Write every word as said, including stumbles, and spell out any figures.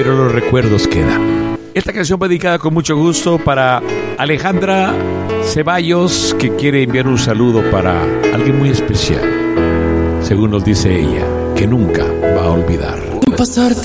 pero los recuerdos quedan. Esta canción va dedicada con mucho gusto para Alejandra Ceballos, que quiere enviar un saludo para alguien muy especial, según nos dice ella, que nunca va a olvidar. Pasar